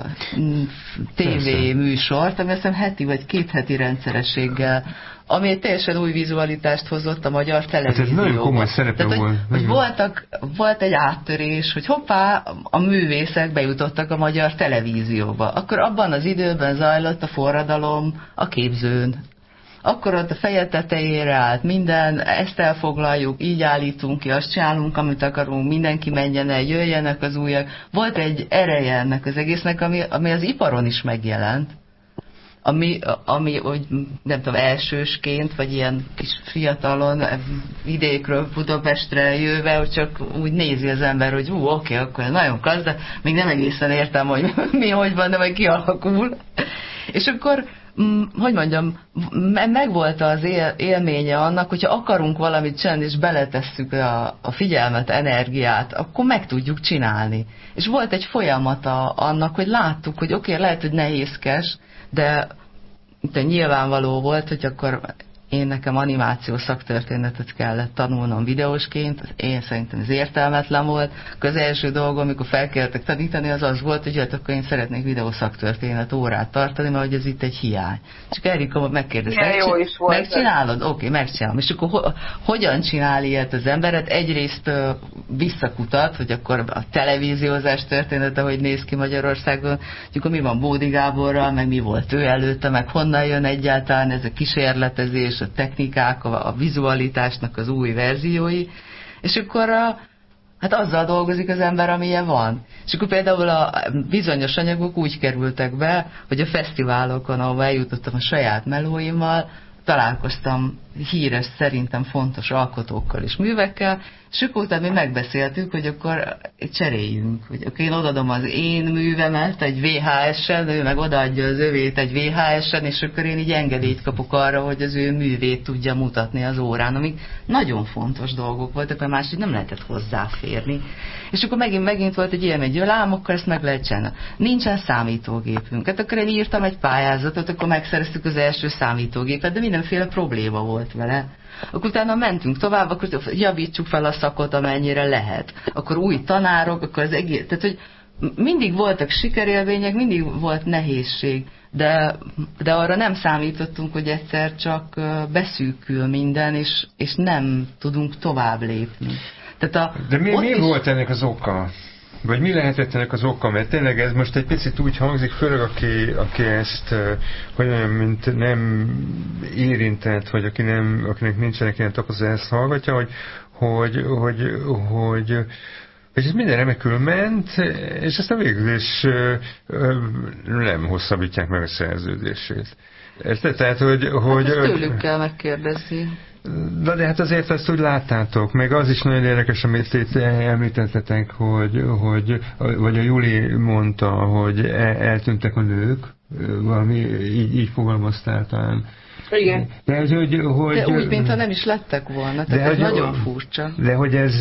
TV műsort, ami azt hiszem heti vagy 2 heti rendszerességgel, ami egy teljesen új vizualitást hozott a magyar televízióban. Hát ez nagyon komoly szerepe volt. Hogy volt egy áttörés, hogy hoppá, a művészek bejutottak a magyar televízióba. Akkor abban az időben zajlott a forradalom a Képzőn. Akkor ott a feje tetejére állt minden, ezt elfoglaljuk, így állítunk ki, azt csinálunk, amit akarunk, mindenki menjen el, jöjjenek az újak. Volt egy ereje ennek az egésznek, ami az iparon is megjelent. Ami hogy nem tudom, elsősként, vagy ilyen kis fiatalon vidékről Budapestre jöve, hogy csak úgy nézi az ember, hogy oké, akkor nagyon klassz, de még nem egészen értem, hogy mi hogy van, de majd kialakul. És akkor, hogy mondjam, megvolt az élménye annak, hogyha akarunk valamit csinálni, és beletesszük a figyelmet, energiát, akkor meg tudjuk csinálni. És volt egy folyamata annak, hogy láttuk, hogy oké, lehet, hogy nehézkes, de nyilvánvaló volt, hogy akkor nekem animációs szaktörténetet kellett tanulnom videósként, én szerintem ez értelmetlen volt. Az első dolgom, amikor felkeltek tanítani, az volt, hogy hát akkor én szeretnék videószaktörténet órát tartani, mert hogy ez itt egy hiány. És Erika megkérdezte, megcsinálod? Oké, megcsinálom. És akkor hogyan csinál ilyet az emberet? Egyrészt visszakutat, hogy akkor a televíziózás története, hogy néz ki Magyarországon, hogy akkor mi van Bódi Gáborral, meg mi volt ő előtte, meg honnan jön egyáltalán ez a kísérletezés, a technikák, a vizualitásnak az új verziói, és akkor hát azzal dolgozik az ember, amilyen van. És akkor például a bizonyos anyagok úgy kerültek be, hogy a fesztiválokon, ahol eljutottam a saját melóimmal, találkoztam híres, szerintem fontos alkotókkal és művekkel, és akkor utána mi megbeszéltük, hogy akkor cseréljünk, hogy akkor én odadom az én művemet egy VHS-en, ő meg odaadja az övét egy VHS-en, és akkor én így engedélyt kapok arra, hogy az ő művét tudja mutatni az órán, amik nagyon fontos dolgok voltak, mert máshogy nem lehetett hozzáférni. És akkor megint volt egy ilyen, hogy akkor ezt meg lehet csinálni. Nincsen számítógépünk. Hát akkor én írtam egy pályázatot, akkor megszereztük az első számítógépet, de mindenféle probléma volt vele. Akkor utána mentünk tovább, akkor javítsuk fel a szakot, amennyire lehet. Akkor új tanárok, akkor az egész... Tehát, hogy mindig voltak sikerélmények, mindig volt nehézség, de arra nem számítottunk, hogy egyszer csak beszűkül minden, és nem tudunk tovább lépni. De mi volt ennek az oka? Vagy mi lehetett ennek az oka? Mert tényleg ez most egy picit úgy hangzik, főleg aki ezt, hogy olyan, mint nem érintett, vagy akinek nincsenek ilyen tapasztalat, ezt hallgatja, hogy ez minden remekül ment, és aztán végül is nem hosszabbítják meg a szerződését. Tehát, hogy ezt tőlük kell megkérdezni. De hát azért ezt úgy láttátok, meg az is nagyon érdekes, amit itt említettetek, vagy a Juli mondta, hogy eltűntek a nők, valami így fogalmaztál talán. Igen. De úgy, mintha nem is lettek volna, tehát ez nagyon furcsa. De hogy ez...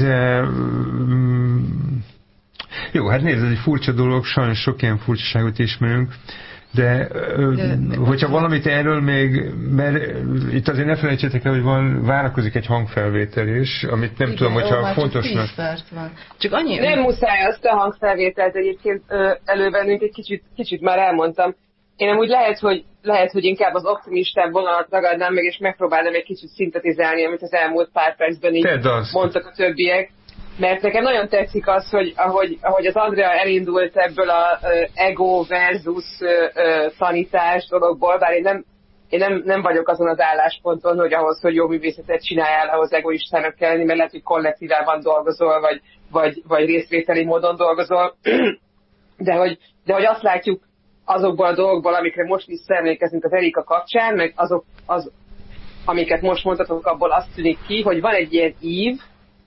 Jó, hát nézd, ez egy furcsa dolog, sajnos sok ilyen furcsaságot ismerünk, de hogyha valamit erről még, mert itt azért ne felejtsétek el, hogy várakozik egy hangfelvétel is, amit nem tudom, hogyha fontosnak... Csak annyi... Nem muszáj azt a hangfelvételt egyébként elővennünk, egy kicsit már elmondtam. Én amúgy lehet, hogy inkább az optimistább vonalat ragadnám meg, és megpróbálnám egy kicsit szintetizálni, amit az elmúlt pár percben így mondtak a többiek. Mert nekem nagyon tetszik az, hogy ahogy az Andrea elindult ebből a ego versus tanítás dologból, bár én nem vagyok azon az állásponton, hogy ahhoz, hogy jó művészetet csináljál, ahhoz egoistának kell lenni, mert lehet, hogy kollektívában dolgozol, vagy részvételi módon dolgozol. De hogy azt látjuk azokból a dolgokból, amikre most visszaemlékezünk az Erika kapcsán, meg amiket most mondhatok, abból azt tűnik ki, hogy van egy ilyen ív,